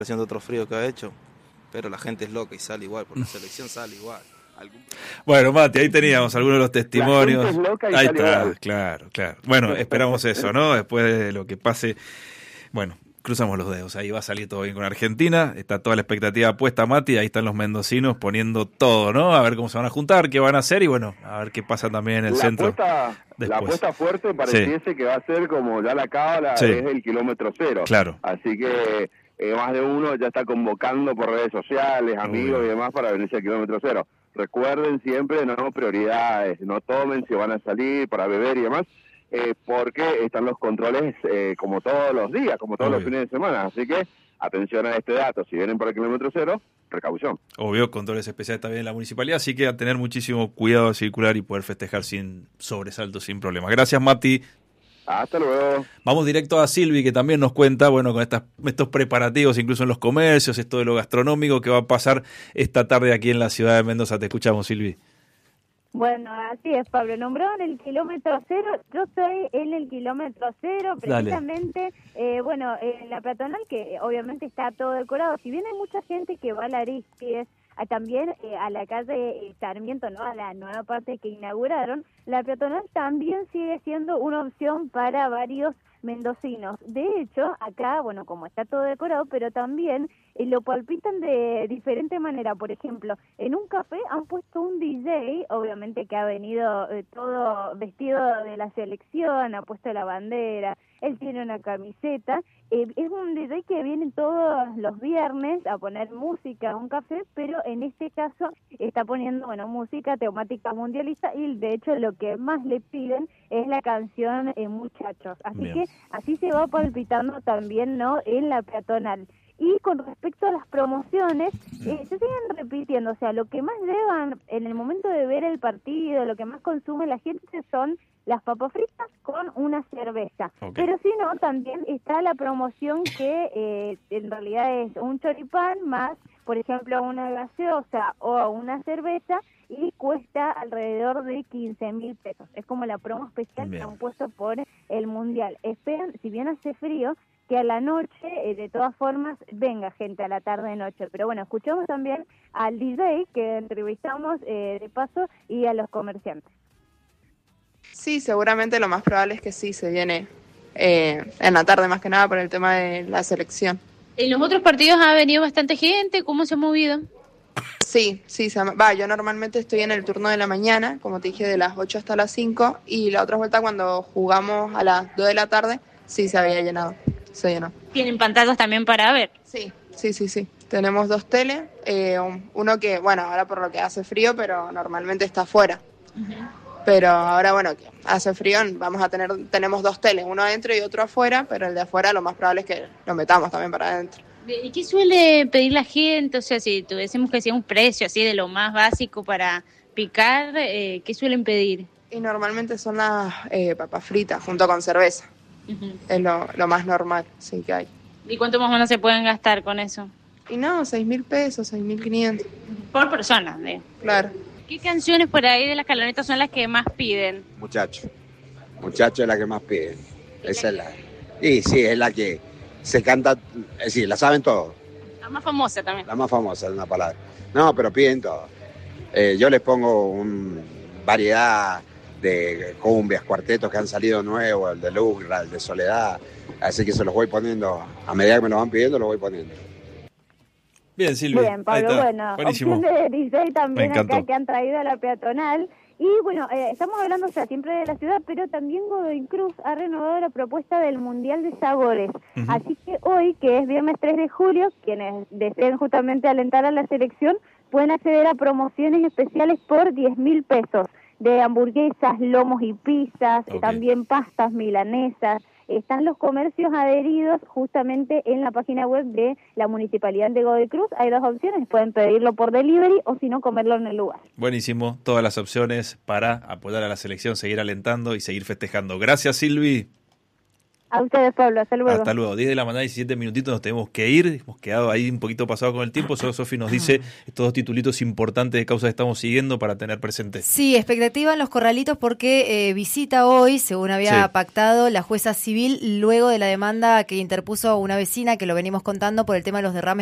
haciendo otro frío que ha hecho, pero la gente es loca y sale igual, por la selección sale igual. Bueno, Mati, ahí teníamos algunos de los testimonios. La gente es loca y ahí sale está, igual. claro. Bueno, esperamos eso, ¿no? Después de lo que pase, bueno, cruzamos los dedos. Ahí va a salir todo bien con Argentina. Está toda la expectativa puesta, Mati. Ahí están los mendocinos poniendo todo, ¿no? A ver cómo se van a juntar, qué van a hacer y bueno, a ver qué pasa también en el centro. La apuesta fuerte pareciese que va a ser como ya la cábala, es el kilómetro cero. Claro. Así que más de uno ya está convocando por redes sociales, amigos y demás para venirse al kilómetro cero. Recuerden siempre, no prioridades, no tomen si van a salir para beber y demás, porque están los controles como todos los días, como todos los fines de semana. Así que atención a este dato, si vienen por el kilómetro cero, precaución. Obvio, controles especiales también en la municipalidad, así que a tener muchísimo cuidado de circular y poder festejar sin sobresaltos, sin problemas. Gracias, Mati. Hasta luego. Vamos directo a Silvi, que también nos cuenta, bueno, con estos preparativos, incluso en los comercios, esto de lo gastronómico que va a pasar esta tarde aquí en la ciudad de Mendoza. Te escuchamos, Silvi. Bueno, así es, Pablo. Nombró en el kilómetro cero. Yo estoy en el kilómetro cero, precisamente, en la peatonal, que obviamente está todo decorado. Si bien hay mucha gente que va a la Aristides, también a la calle Sarmiento, ¿no? A la nueva parte que inauguraron, la peatonal también sigue siendo una opción para varios mendocinos. De hecho, acá, bueno, como está todo decorado, pero también lo palpitan de diferente manera. Por ejemplo, en un café han puesto un DJ, obviamente que ha venido todo vestido de la selección, ha puesto la bandera, él tiene una camiseta. Es un DJ que viene todos los viernes a poner música a un café, pero en este caso está poniendo, bueno, música temática mundialista y de hecho lo que más le piden es la canción Muchachos. Así que así se va palpitando también, ¿no?, en la peatonal. Y con respecto a las promociones, se siguen repitiendo, o sea, lo que más llevan en el momento de ver el partido, lo que más consume la gente son las papas fritas con una cerveza. Pero si no, también está la promoción que en realidad es un choripán más, por ejemplo, una gaseosa o una cerveza y cuesta alrededor de 15.000 pesos. Es como la promo especial que han puesto por el Mundial. Esperan, si bien hace frío, que a la noche, de todas formas, venga gente a la tarde-noche. Pero bueno, escuchamos también al DJ que entrevistamos de paso y a los comerciantes. Sí, seguramente lo más probable es que sí se viene en la tarde, más que nada por el tema de la selección. ¿En los otros partidos ha venido bastante gente? ¿Cómo se ha movido? Sí, yo normalmente estoy en el turno de la mañana, como te dije, de las 8 hasta las 5, y la otra vuelta cuando jugamos a las 2 de la tarde, sí se había llenado, se llenó. ¿Tienen pantallas también para ver? Sí. Tenemos 2 teles, uno que, bueno, ahora por lo que hace frío, pero normalmente está afuera. Pero ahora, bueno, que hace frío, tenemos 2 teles, uno adentro y otro afuera, pero el de afuera lo más probable es que lo metamos también para adentro. ¿Y qué suele pedir la gente? O sea, si tuviésemos que decir un precio así de lo más básico para picar, ¿qué suelen pedir? Y normalmente son las papas fritas junto con cerveza. Es lo más normal, sí, que hay. ¿Y cuánto más o menos se pueden gastar con eso? Y no, 6.000 pesos, 6.500. Por persona, digo. Claro. ¿Qué canciones por ahí de la escaloneta son las que más piden? Muchacho es la que más piden. Esa es la... Y sí, es la que se canta, es decir, la saben todos. La más famosa también. La más famosa, es una palabra. No, pero piden todo. Yo les pongo una variedad de cumbias, cuartetos que han salido nuevos, el de Lugra, el de Soledad, así que se los voy poniendo, a medida que me lo van pidiendo, los voy poniendo. Bien, Silvia. Bien, Pablo, bueno, buenísimo. Opción de DJ también acá que han traído a la peatonal. Y bueno, estamos hablando, o sea, siempre de la ciudad, pero también Godoy Cruz ha renovado la propuesta del Mundial de Sabores. Así que hoy, que es viernes 3 de julio, quienes deseen justamente alentar a la selección, pueden acceder a promociones especiales por 10.000 pesos, de hamburguesas, lomos y pizzas, también pastas milanesas. Están los comercios adheridos justamente en la página web de la Municipalidad de Godoy Cruz. Hay 2 opciones, pueden pedirlo por delivery o si no, comerlo en el lugar. Buenísimo, todas las opciones para apoyar a la selección, seguir alentando y seguir festejando. Gracias, Silvi. A ustedes, Pablo, hasta luego. Hasta luego. 10 de la mañana, 17 minutitos, nos tenemos que ir. Hemos quedado ahí un poquito pasado con el tiempo. Solo Sofi nos dice estos 2 titulitos importantes de causas que estamos siguiendo para tener presente. Sí, expectativa en Los Corralitos porque visita hoy, según había pactado, la jueza civil luego de la demanda que interpuso una vecina, que lo venimos contando, por el tema de los derrames